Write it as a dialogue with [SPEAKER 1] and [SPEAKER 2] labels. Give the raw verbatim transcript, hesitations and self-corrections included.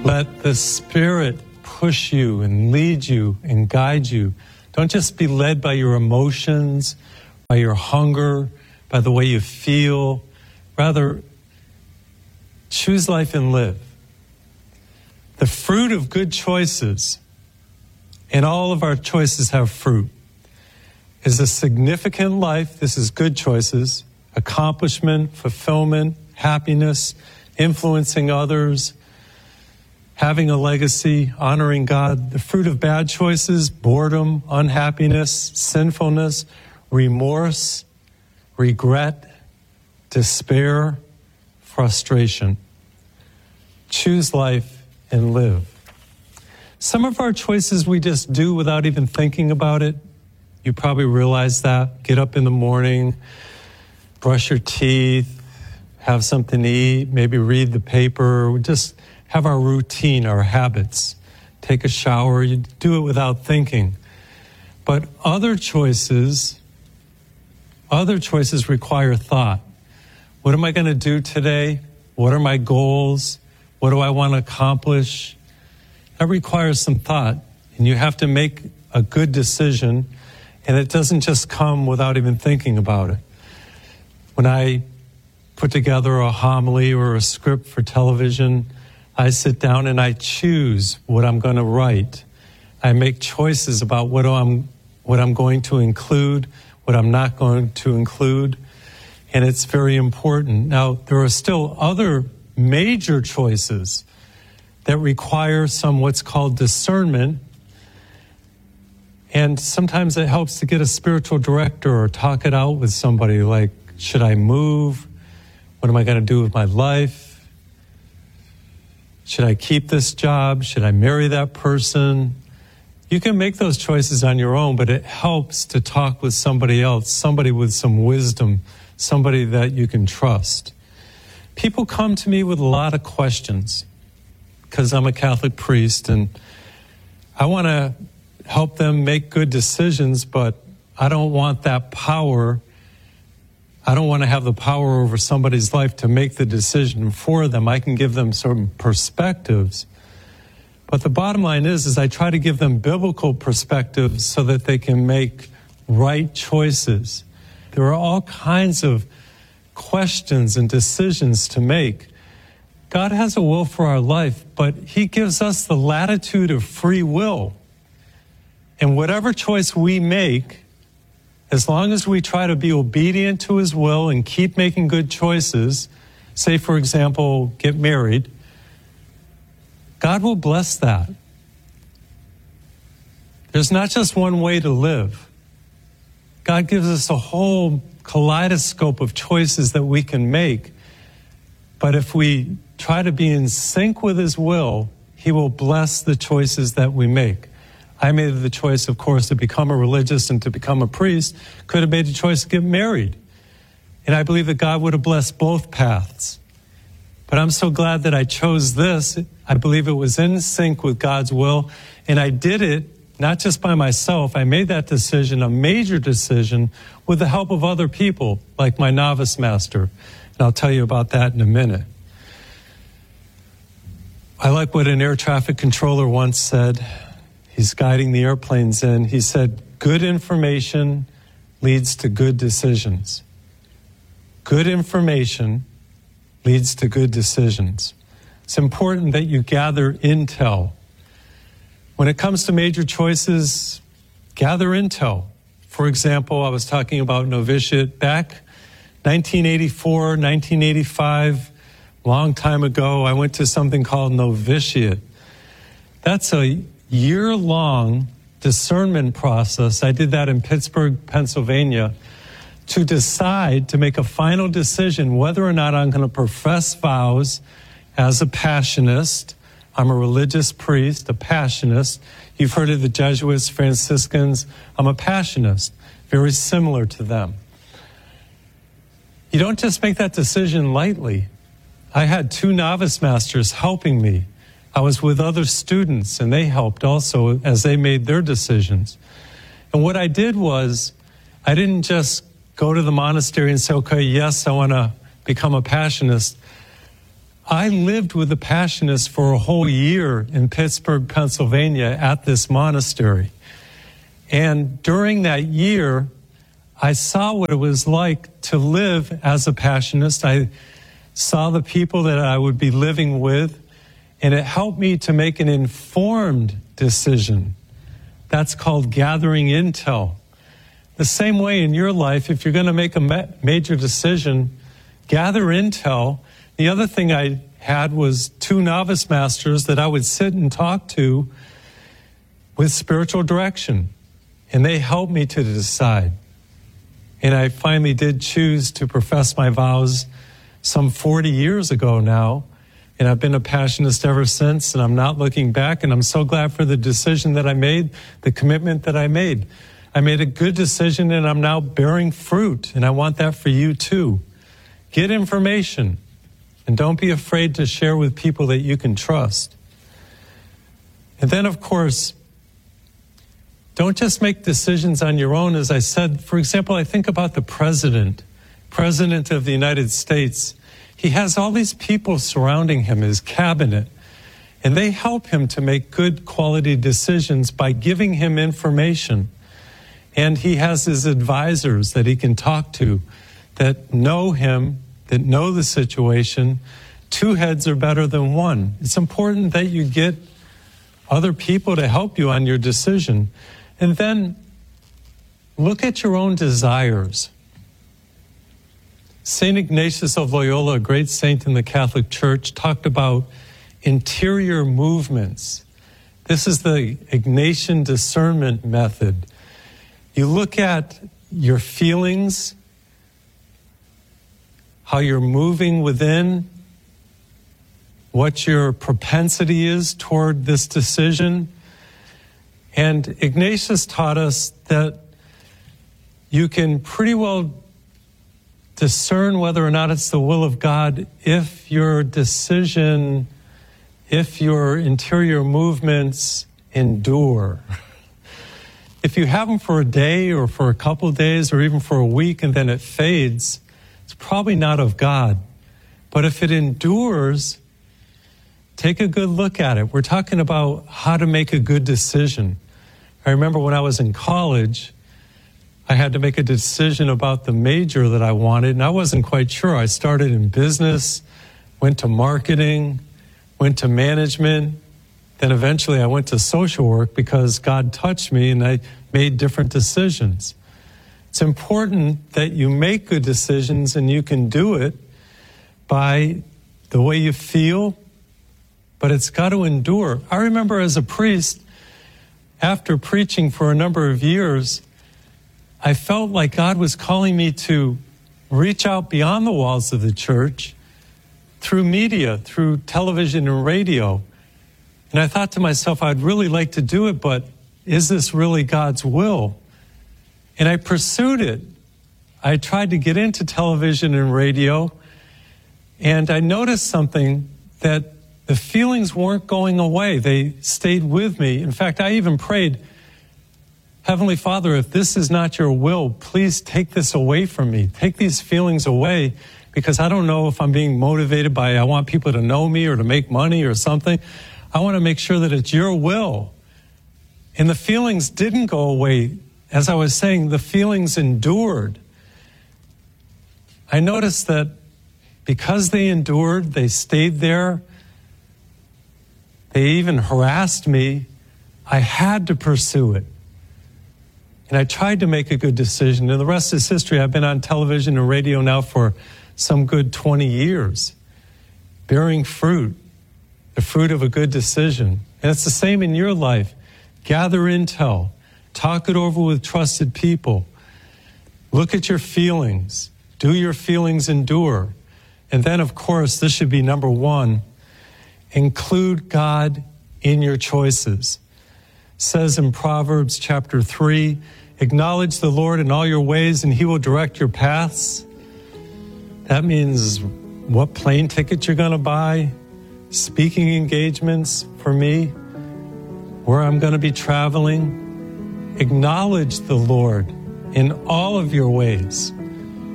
[SPEAKER 1] Let the Spirit push you and lead you and guide you. Don't just be led by your emotions, by your hunger, by the way you feel. Rather, choose life and live. The fruit of good choices, and all of our choices have fruit, is a significant life. This is good choices, accomplishment, fulfillment, happiness, influencing others, having a legacy, honoring God. The fruit of bad choices, boredom, unhappiness, sinfulness, remorse, regret, despair, frustration. Choose life and live. Some of our choices we just do without even thinking about it. You probably realize that. Get up in the morning, brush your teeth, have something to eat, maybe read the paper, just have our routine, our habits. Take a shower, you do it without thinking. But other choices, other choices require thought. What am I going to do today? What are my goals? What do I want to accomplish? That requires some thought, and you have to make a good decision, and it doesn't just come without even thinking about it. When I put together a homily or a script for television, I sit down and I choose what I'm going to write. I make choices about what I'm, what I'm going to include, what I'm not going to include, and it's very important. Now, there are still other major choices that require some what's called discernment, and sometimes it helps to get a spiritual director or talk it out with somebody, like, should I move? What am I going to do with my life? Should I keep this job? Should I marry that person? You can make those choices on your own, but it helps to talk with somebody else, somebody with some wisdom, somebody that you can trust. People come to me with a lot of questions because I'm a Catholic priest, and I want to help them make good decisions, but I don't want that power. I don't want to have the power over somebody's life to make the decision for them. I can give them some perspectives. But the bottom line is, is I try to give them biblical perspectives so that they can make right choices. There are all kinds of questions and decisions to make. God has a will for our life, but He gives us the latitude of free will. And whatever choice we make, as long as we try to be obedient to His will and keep making good choices, say, for example, get married, God will bless that. There's not just one way to live. God gives us a whole kaleidoscope of choices that we can make. But if we try to be in sync with His will, He will bless the choices that we make. I made the choice, of course, to become a religious and to become a priest. Could have made the choice to get married. And I believe that God would have blessed both paths. But I'm so glad that I chose this. I believe it was in sync with God's will. And I did it not just by myself. I made that decision, a major decision, with the help of other people, like my novice master. And I'll tell you about that in a minute. I like what an air traffic controller once said. He's guiding the airplanes in. He said, good information leads to good decisions. Good information leads to good decisions. It's important that you gather intel. When it comes to major choices, gather intel. For example, I was talking about novitiate back nineteen eighty-four, nineteen eighty-five, long time ago. I went to something called novitiate. That's a year-long discernment process. I did that in Pittsburgh, Pennsylvania, to decide, to make a final decision whether or not I'm going to profess vows as a Passionist. I'm a religious priest, a Passionist. You've heard of the Jesuits, Franciscans. I'm a Passionist, very similar to them. You don't just make that decision lightly. I had two novice masters helping me. I was with other students, and they helped also as they made their decisions. And what I did was, I didn't just go to the monastery and say, okay, yes, I want to become a Passionist. I lived with the Passionists for a whole year in Pittsburgh, Pennsylvania at this monastery. And during that year, I saw what it was like to live as a Passionist. I saw the people that I would be living with, and it helped me to make an informed decision. That's called gathering intel. The same way in your life, if you're going to make a ma- major decision, gather intel. The other thing I had was two novice masters that I would sit and talk to with spiritual direction, and they helped me to decide. And I finally did choose to profess my vows some forty years ago now, and I've been a Passionist ever since, and I'm not looking back, and I'm so glad for the decision that I made, the commitment that I made. I made a good decision, and I'm now bearing fruit, and I want that for you too. Get information, and don't be afraid to share with people that you can trust. And then, of course, don't just make decisions on your own. As I said, for example, I think about the president, president of the United States. He has all these people surrounding him, his cabinet, and they help him to make good quality decisions by giving him information. And he has his advisors that he can talk to that know him, that know the situation. Two heads are better than one. It's important that you get other people to help you on your decision. And then look at your own desires. Saint Ignatius of Loyola, a great saint in the Catholic Church, talked about interior movements. This is the Ignatian discernment method. You look at your feelings, how you're moving within, what your propensity is toward this decision. And Ignatius taught us that you can pretty well discern whether or not it's the will of God if your decision, if your interior movements endure. If you have them for a day or for a couple of days or even for a week and then it fades, it's probably not of God. But if it endures, take a good look at it. We're talking about how to make a good decision. I remember when I was in college, I had to make a decision about the major that I wanted, and I wasn't quite sure. I started in business, went to marketing, went to management, then eventually I went to social work because God touched me and I made different decisions. It's important that you make good decisions, and you can do it by the way you feel, but it's got to endure. I remember as a priest, after preaching for a number of years, I felt like God was calling me to reach out beyond the walls of the church through media, through television and radio. And I thought to myself, I'd really like to do it, but is this really God's will? And I pursued it. I tried to get into television and radio, and I noticed something, that the feelings weren't going away. They stayed with me. In fact, I even prayed, Heavenly Father, if this is not your will, please take this away from me. Take these feelings away, because I don't know if I'm being motivated by, I want people to know me or to make money or something. I want to make sure that it's your will. And the feelings didn't go away. As I was saying, the feelings endured. I noticed that because they endured, they stayed there, they even harassed me, I had to pursue it. And I tried to make a good decision. And the rest is history. I've been on television and radio now for some good twenty years, bearing fruit, the fruit of a good decision. And it's the same in your life. Gather intel. Talk it over with trusted people. Look at your feelings. Do your feelings endure? And then, of course, this should be number one. Include God in your choices. It says in Proverbs chapter three, acknowledge the Lord in all your ways and he will direct your paths. That means what plane ticket you're going to buy, speaking engagements for me, where I'm going to be traveling. Acknowledge the Lord in all of your ways.